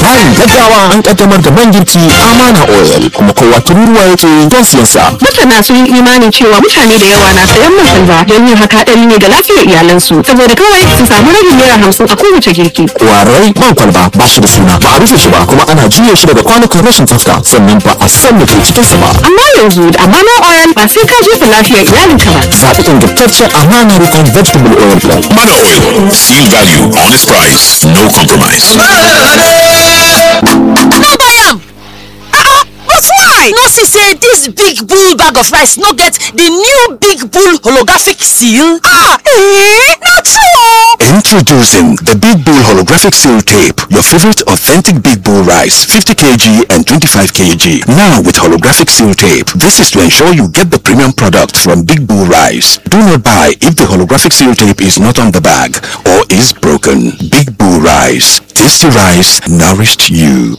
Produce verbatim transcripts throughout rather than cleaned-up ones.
tsarin gaggawa an kaddamar da man girki Amana Oil kuma kowa tururuwa yake don siyan sa. Masana sun yi imanin cewa mutane da yawa na sayan man salva don yin haka ɗari ne ga lafiyar iyalansu saboda kawai su samu rabin naira hamsin a kowace girki. Kwarai man kwalba ba shi da suna ba a rufe shi ba kuma ana juya shi daga kwanukan rashin tsafta sannan ba a san da ke cikinsa ba. Amma yanzu da Amana Oil ba sai ka jefa lafiyar iyalinka ba. Zaɓi ingantaccen Amana Ricon Vegetable Oil Blend. Mana Oil, seal value, honest price, no compromise. No buy am! Ah, but why? No see say this big bull bag of rice no get the new big bull holographic seal? Ah, eh, not true! Introducing the Big Bull Holographic Seal Tape, your favorite authentic Big Bull rice, fifty kilograms and twenty-five kilograms. Now with holographic seal tape. This is to ensure you get the premium product from Big Bull Rice. Do not buy if the holographic seal tape is not on the bag or is broken. Big Bull Rice. Tasty rice nourished you.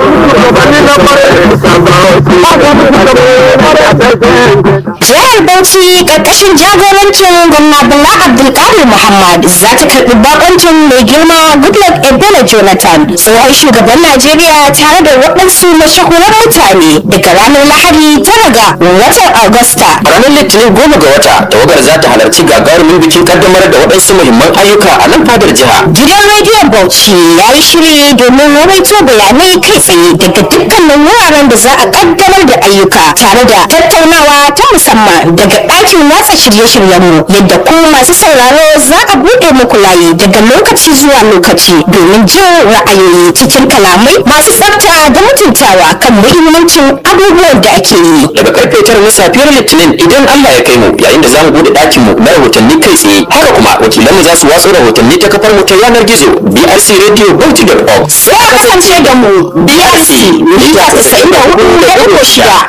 Jihar Bauchi ƙarƙashin jagorancin gwamna Bala Abdulkadir Muhammad za ta karɓi bakoncin mai girma Goodluck Ebele Jonathan, tsohon shugaban Najeriya tare da waɗansu mashahuran mutane daga ranar Lahadi tara ga watan Agusta. Ranar Litinin goma ga wata, tawagar za ta halarci gagarumin bikin kaddamar da waɗansu muhimman ayyuka a nan fadar jiha. Gidan rediyon Bauchi ya yi shiri domin rawaito bayanai kai tsaye daga dukkanin wuraren da za a kaddamar da ayyuka tare da tattaunawa ta musamman daga ɗakin watsa shirye-shiryenmu yadda ku masu sauraro za a buɗe muku layi daga lokaci zuwa lokaci domin jin ra'ayoyi cikin kalamai masu tsafta da mutuntawa kan muhimmancin abubuwan da ake yi. Daga karfe tara na safiyar Litinin idan Allah ya kai mu yayin da za mu buɗe ɗakinmu na rahotanni kai tsaye. Haka kuma wakilanmu za su watsa rahotanni ta kafar mu ta yanar gizo B R C Radio Bauchi dot org. Sai a kasance da mu B R C mita tasa'in da hudu da ɗigo shida.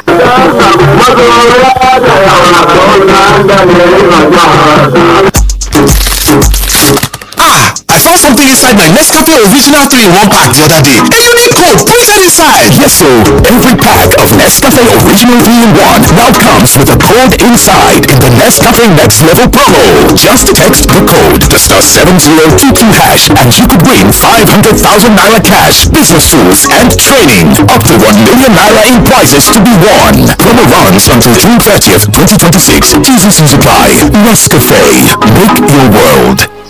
Ah, I found something inside my Nescafe Original three in one pack the other day. A unique code printed inside. Yes, so every pack of Nescafe Original three in one now comes with a code inside in the Nescafe Next Level promo. Just text the code to star seven zero two two hash and you could win five hundred thousand naira cash, business tools and training. Up to one million naira in prizes to be won. Promo runs until June thirtieth, twenty twenty-six. T's and C's apply. Nescafe. Make your world.